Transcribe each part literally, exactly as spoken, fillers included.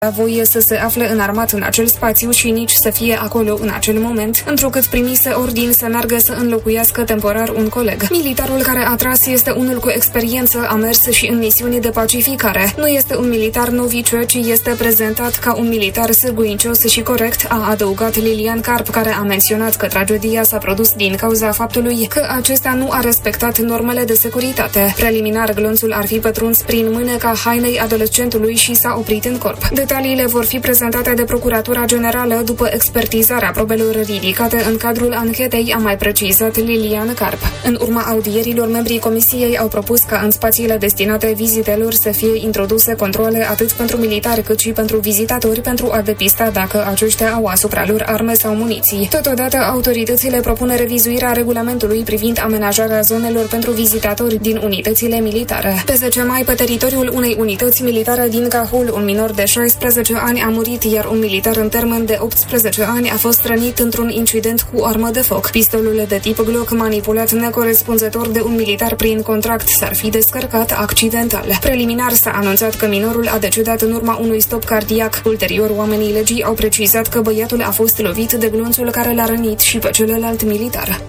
voie să se afle înarmat în acel spațiu și nici să fie acolo în acel moment, întrucât primise ordin să meargă să înlocuiască temporar un coleg. Militarul care a tras este unul cu experiență, a mers și în misiuni de pacificare. Nu este un militar novice, ci este prezentat ca un militar sârguincios și corect, a adăugat Lilian Carp, care a menționat că tragedia s-a produs din cauza faptului că acesta nu a respectat normele de securitate. Preliminar, glonțul ar fi pătruns prin mâneca hainei adolescentului și s-a oprit în corp. Detaliile vor fi prezentate de Procuratura Generală după expertizarea probelor ridicate în cadrul anchetei, a mai precizat Lilian Carp. În urma audierilor, membrii comisiei au propus ca în spațiile destinate vizitelor să fie introduse controale atât pentru militari cât și pentru vizitatori, pentru a depista dacă aceștia au asupra lor arme sau muniții. Totodată, autoritățile propun revizuirea regulamentului privind amenajarea zonelor pentru vizitatori din unitățile militare. Pe zece mai, pe teritoriul unei unități militare din Cahul, un minor de șaisprezece ani a murit, iar un militar în termen de optsprezece ani a fost rănit într-un incident cu armă de foc. Pistolul de tip Glock, manipulat necorespunzător de un militar prin contract, s-ar fi descărcat accidental. Preliminar s-a anunțat că minorul a decedat în urma unui stop cardiac. Ulterior, oamenii legii au precizat că băiatul a fost lovit de glonțul care l-a rănit și pe celălalt militar.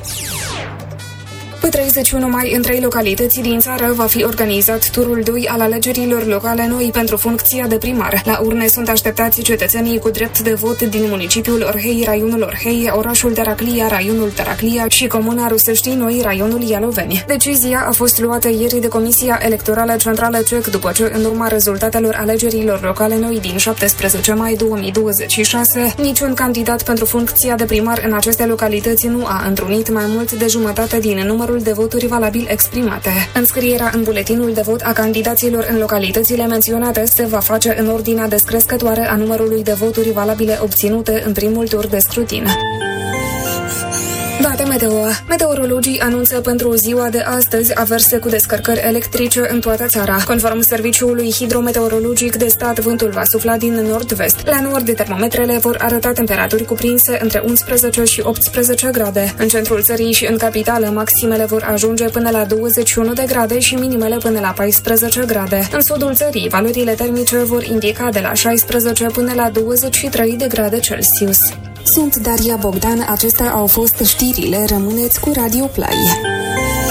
Pe treizeci și unu mai, în trei localități din țară, va fi organizat turul doi al alegerilor locale noi pentru funcția de primar. La urne sunt așteptați cetățenii cu drept de vot din municipiul Orhei, raionul Orhei, orașul Taraclia, raionul Taraclia și comuna Ruseștii Noi, raionul Ialoveni. Decizia a fost luată ieri de Comisia Electorală Centrală C E C după ce, în urma rezultatelor alegerilor locale noi din șaptesprezece mai două mii douăzeci și șase, niciun candidat pentru funcția de primar în aceste localități nu a întrunit mai mult de jumătate din numărul de voturi valabil exprimate. Înscrierea în buletinul de vot a candidaților în localitățile menționate se va face în ordinea descrescătoare a numărului de voturi valabile obținute în primul tur de scrutin. Date meteo. Meteorologii anunță pentru ziua de astăzi averse cu descărcări electrice în toată țara. Conform Serviciului Hidrometeorologic de Stat, vântul va sufla din nord-vest. La nord, termometrele vor arăta temperaturi cuprinse între unsprezece și optsprezece grade. În centrul țării și în capitală, maximele vor ajunge până la douăzeci și unu de grade și minimele până la paisprezece grade. În sudul țării, valorile termice vor indica de la șaisprezece până la douăzeci și trei de grade Celsius. Sunt Daria Bogdan, acestea au fost știrile, rămâneți cu Radio Play.